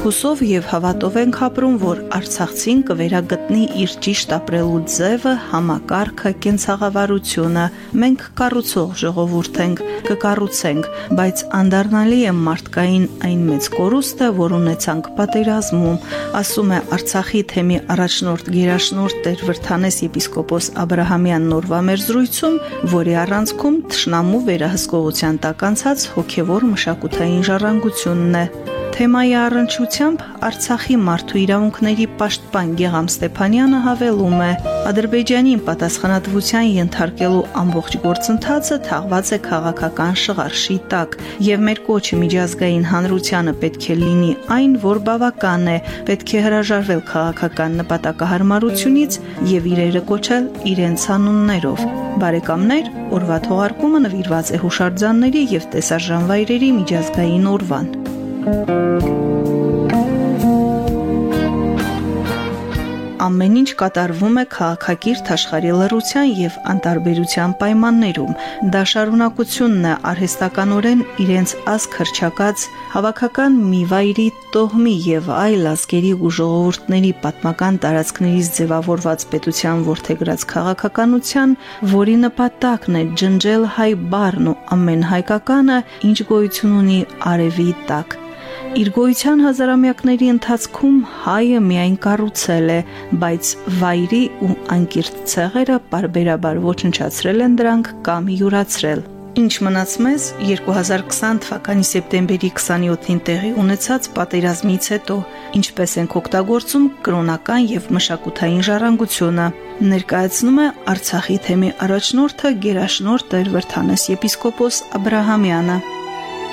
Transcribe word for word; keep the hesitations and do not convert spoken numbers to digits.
Հուսով եւ հավատով ենք ապրում, որ Արցախցին կվերագտնի իր ճիշտ ապրելու ձևը, համակարգը, կենցաղավարությունը։ Մենք կառուցող ժողովուրդ ենք, կկառուցենք, բայց անդառնալի է մարդկային այն մեծ կորուստը, որ ունեցանք պատերազմում, ասում է Արցախի թեմի առաջնորդ գերաշնորհ Տեր Վրդանես եպիսկոպոս Աբրահամյանն օրվա մեր զրույցում, որի առանցքում թշնամու վերահսկողության տակ անցած հոգևոր մշակութային ժառանգությունն է։ Թեմայի առնչությամբ Արցախի մարդու իրավունքների պաշտպան Գեգամ Ստեփանյանը հավելում է. Ադրբեջանին պատասխանատվության ենթարկելու ամբողջ գործընթացը թաղված է քաղաքական շղարշի տակ, եւ մեր կոչը միջազգային հանրությանը պետք է լինի այն, որ բավական է, պետք է հրաժարվել քաղաքական նպատակահարմարությունից եւ իրերը կոչել իրենց անուններով։ Բարեկամներ, օրվա թողարկումը նվիրված է հուշարձանների եւ տեսարժան վայրերի միջազգային օրվան։ Ամեն ինչ կատարվում է քաղաքակիրթ աշխարհի լռության եւ անտարբերության պայմաններում։ Դա շարունակությունն է արհեստականորեն իրենց ազգ հռչակած հավաքական մի վայրի տոհմի եւ այլ ազգերի ու ժողովուրդների պատմական տարածքներից ձևավորված պետության որդեգրած քաղաքականության, որի նպատակն է ջնջել հայ բառն ու ամեն հայկականը, ինչ գոյություն ունի արևի տակ։ Իր գոյության հազարամյակների ընթացքում հայը միայն կառուցել է, բայց վայրի ու անկիրթ ցեղերը պարբերաբար ոչնչացրել են դրանք կամ յուրացրել։ Ինչ մնաց մեզ երկու հազար քսան թվականի սեպտեմբերի քսանյոթին տեղի ունեցած պատերազմից հետո, ինչպես ենք օգտագործում կրոնական եւ մշակութային ժառանգությունը, ներկայացնում է Արցախի թեմի առաջնորդը գերաշնորհ Տեր Վրդանես եպիսկոպոս Աբրահամյանը։